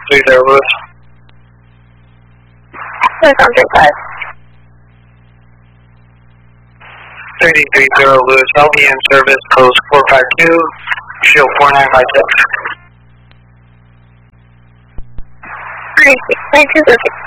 30 Lewis. Lewis on 35. 3030 Lewis, LVN service, close 452, shield 4956. 36, 9206.